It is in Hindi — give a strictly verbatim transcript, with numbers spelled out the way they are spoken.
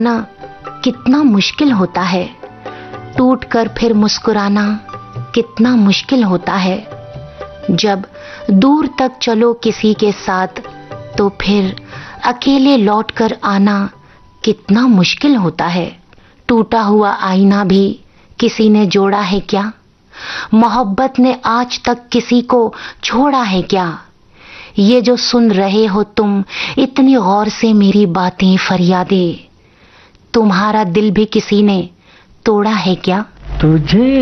ना कितना मुश्किल होता है, टूट कर फिर मुस्कुराना कितना मुश्किल होता है। जब दूर तक चलो किसी के साथ तो फिर अकेले लौट कर आना कितना मुश्किल होता है। टूटा हुआ आईना भी किसी ने जोड़ा है क्या? मोहब्बत ने आज तक किसी को छोड़ा है क्या? ये जो सुन रहे हो तुम इतनी गौर से मेरी बातें फरियादें, तुम्हारा दिल भी किसी ने तोड़ा है क्या? तुझे